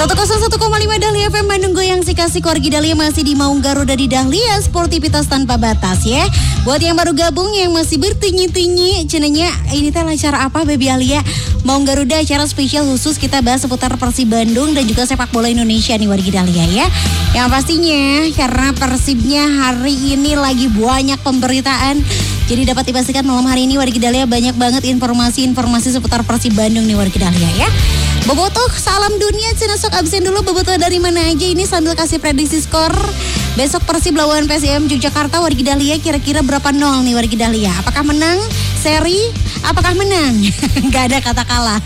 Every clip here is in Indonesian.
101,5 Dahlia FM Bandung goyang si kasih Wargi Dahlia masih di Maung Garuda di Dahlia, sportivitas tanpa batas ya. Buat yang baru gabung yang masih bertinyi-tinyi, cenanya ini teh acara apa Baby Alia? Maung Garuda acara spesial khusus kita bahas seputar Persib Bandung dan juga sepak bola Indonesia nih Wargi Dahlia ya. Yang pastinya karena Persibnya hari ini lagi banyak pemberitaan. Jadi dapat dipastikan malam hari ini Wargi Dahlia banyak banget informasi-informasi seputar Persib Bandung nih Wargi Dahlia ya. Bobotoh salam dunia, cina sok absen dulu Bobotoh dari mana aja ini sambil kasih prediksi skor. Besok Persib lawan PSM Yogyakarta Wargi Dahlia kira-kira berapa nol nih Wargi Dahlia? Apakah menang? Seri? Apakah menang? Gak ada kata kalah.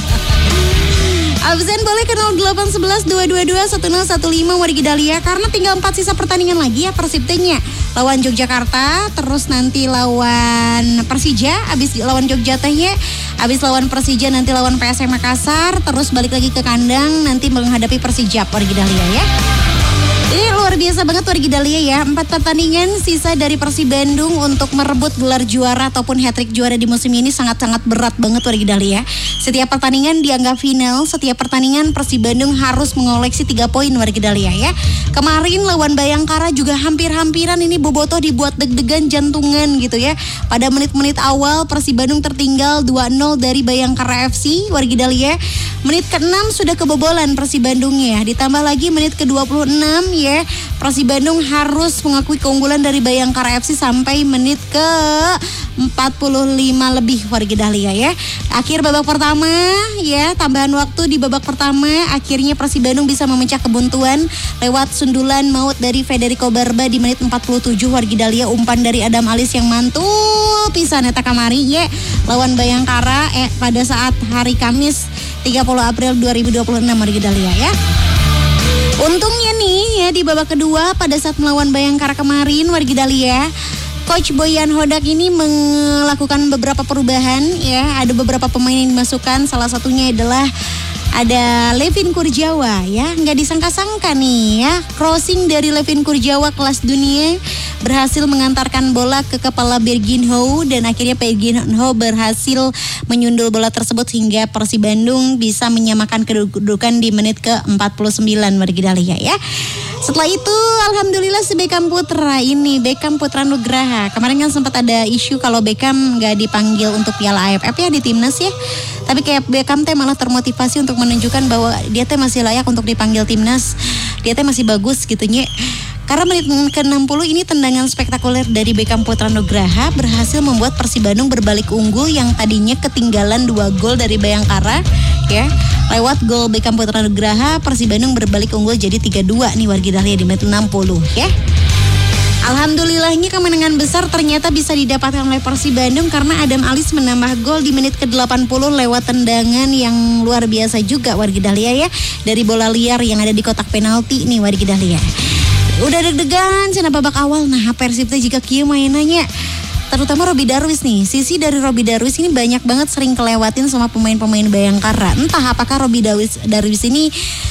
Absen boleh ke 0811-222-1015 Wargi Dahlia karena tinggal 4 sisa pertandingan lagi ya Persib T-nya. Lawan Yogyakarta, terus nanti lawan Persija, abis lawan Jogja T-nya, abis lawan Persija nanti lawan PSM Makassar, terus balik lagi ke kandang nanti menghadapi Persijap Wargi Dahlia ya. Ini luar biasa banget Wargi Dahlia ya. 4 pertandingan sisa dari Persib Bandung untuk merebut gelar juara ataupun hat-trick juara di musim ini sangat-sangat berat banget Wargi Dahlia. Setiap pertandingan dianggap final, setiap pertandingan Persib Bandung harus mengoleksi 3 poin Wargi Dahlia ya. Kemarin lawan Bayangkara juga hampir-hampiran ini Bobotoh dibuat deg-degan jantungan gitu ya. Pada menit-menit awal Persib Bandung tertinggal 2-0 dari Bayangkara FC Wargi Dahlia. Menit ke-6 sudah kebobolan Persib Bandungnya. Ditambah lagi menit ke-26 ya. Persib Bandung harus mengakui keunggulan dari Bayangkara FC sampai menit ke-45 lebih Wargi Dahlia ya. Akhir babak pertama ya, tambahan waktu di babak pertama akhirnya Persib Bandung bisa memecah kebuntuan lewat sundulan maut dari Federico Barba di menit 47 Wargi Dahlia, umpan dari Adam Alis yang mantul pisan eta kamari ya lawan Bayangkara pada saat hari Kamis 30 April 2026 Wargi Dahlia ya. Untungnya nih ya di babak kedua pada saat melawan Bayangkara kemarin Wargi Dahlia, Coach Boyan Hodak ini melakukan beberapa perubahan ya. Ada beberapa pemain yang dimasukkan, salah satunya adalah ada Levin Kurjawa ya. Nggak disangka-sangka nih ya, crossing dari Levin Kurjawa kelas dunia berhasil mengantarkan bola ke kepala Berginho dan akhirnya Berginho berhasil menyundul bola tersebut hingga Persib Bandung bisa menyamakan kedudukan di menit ke-49 Wargi Dahlia ya. Setelah itu alhamdulillah si Beckham Putra ini, Beckham Putra Nugraha. Kemarin kan sempat ada isu kalau Beckham gak dipanggil untuk Piala AFF ya di timnas ya. Tapi kayak Beckham teh malah termotivasi untuk menunjukkan bahwa dia teh masih layak untuk dipanggil timnas. Dia teh masih bagus gitu nya. Karena menit ke-60 ini tendangan spektakuler dari Beckham Putra Nugraha berhasil membuat Persib Bandung berbalik unggul yang tadinya ketinggalan 2 gol dari Bayangkara ya. Lewat gol Beckham Putra Nugraha, Persib Bandung berbalik unggul jadi 3-2 nih Wargi Dahlia di menit 60 ya. Alhamdulillahnya kemenangan besar ternyata bisa didapatkan oleh Persib Bandung karena Adam Alis menambah gol di menit ke-80 lewat tendangan yang luar biasa juga Wargi Dahlia ya. Dari bola liar yang ada di kotak penalti nih Wargi Dahlia. Udah deg-degan cina babak awal. Nah Persib teh jika kieu mainannya terutama Robi Darwis nih. Sisi dari Robi Darwis ini banyak banget sering kelewatin sama pemain-pemain Bayangkara. Entah apakah Robi Darwis ini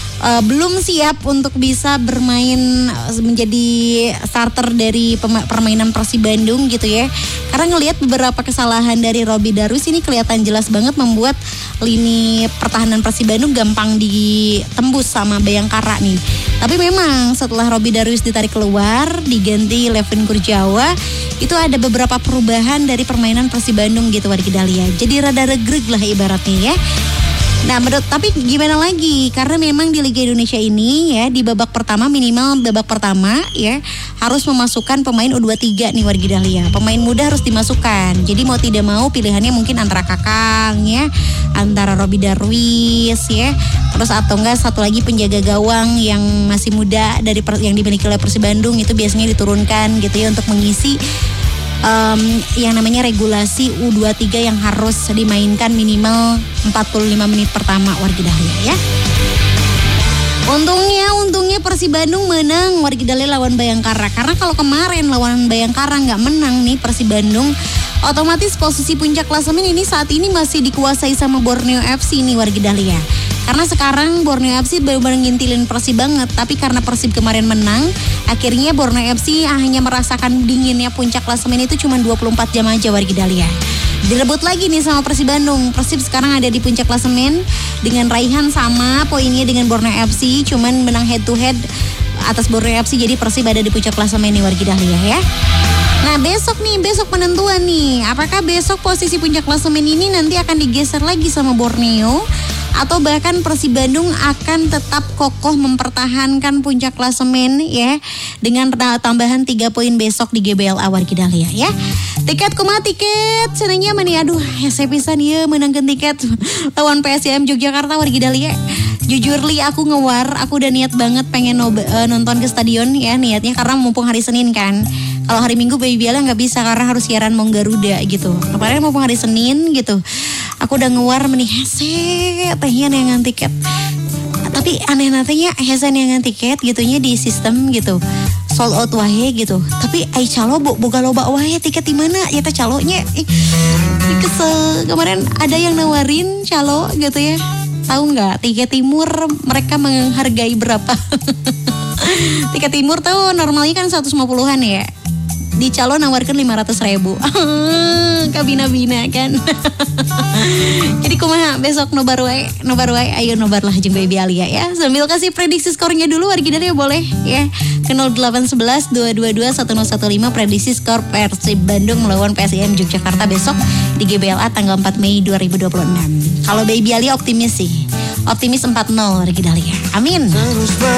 belum siap untuk bisa bermain menjadi starter dari permainan Persib Bandung gitu ya. Karena ngelihat beberapa kesalahan dari Robi Darwis ini kelihatan jelas banget membuat lini pertahanan Persib Bandung gampang ditembus sama Bayangkara nih. Tapi memang setelah Robi Darwis ditarik keluar diganti Levin Kurjawa, itu ada beberapa perubahan dari permainan Persib Bandung gitu Wargi Dahlia. Jadi rada regreg lah ibaratnya ya. Nah tapi gimana lagi, karena memang di Liga Indonesia ini ya di babak pertama minimal babak pertama ya harus memasukkan pemain U23 nih Wargi Dahlia. Pemain muda harus dimasukkan. Jadi mau tidak mau pilihannya mungkin antara Kakang ya, antara Robi Darwis ya, terus atau enggak satu lagi penjaga gawang yang masih muda dari yang dimiliki oleh Persib Bandung itu biasanya diturunkan gitu ya untuk mengisi yang namanya regulasi U23 yang harus dimainkan minimal 45 menit pertama Wargi Dahlia ya. Untungnya Persib Bandung menang Wargi Dahlia lawan Bayangkara. Karena kalau kemarin lawan Bayangkara nggak menang nih Persib Bandung, otomatis posisi puncak klasemen ini saat ini masih dikuasai sama Borneo FC nih Wargi Dahlia. Karena sekarang Borneo FC benar-benar ngintilin Persib banget. Tapi karena Persib kemarin menang, akhirnya Borneo FC hanya merasakan dinginnya puncak klasemen itu cuma 24 jam aja Wargi Dahlia. Direbut lagi nih sama Persib Bandung. Persib sekarang ada di puncak klasemen dengan raihan sama poinnya dengan Borneo FC, cuman menang head to head atas Borneo FC, jadi Persib ada di puncak klasemen nih wargi Dahlia ya. Nah besok penentuan nih, apakah besok posisi puncak klasemen ini nanti akan digeser lagi sama Borneo, atau bahkan Persib Bandung akan tetap kokoh mempertahankan puncak klasemen ya dengan tambahan 3 poin besok di GBLA wargi Dahlia ya. Tiket kumaha tiket senangnya mana aduh hese pisan ieu menangkeun tiket lawan PSIM Yogyakarta wargi Dahlia. Jujur li aku aku udah niat banget pengen nonton ke stadion ya, niatnya karena mumpung hari Senin kan. Kalau hari Minggu Baby Biala nggak bisa karena harus siaran Mong Garuda gitu. Kemarin mumpung hari Senin gitu, aku udah meni hese tehnya neangan tiket. Tapi aneh nantinya hese neangan tiket gitunya di sistem gitu. Sold out wae gitu. Tapi ai calo boga loba wae tiket di mana? Ya teh calonya. Kesel. Kemarin ada yang nawarin calo gitu ya. Tahu nggak tiket timur mereka menghargai berapa? Tiket timur tuh normalnya kan 150-an ya. Di calo nawarkan 500.000. Kabina-bina kan. Jadi kumaha besok nobar wae, ayo nobar lah jeung Baby Alia ya. Sambil kasih prediksi skornya dulu wargi Dahlia boleh ya. Ke 0811 222 1015 prediksi skor Persib Bandung melawan PSIM Yogyakarta besok di GBLA tanggal 4 Mei 2026. Kalau Baby Alia optimis sih. Optimis 4-0 wargi Dahlia. Amin.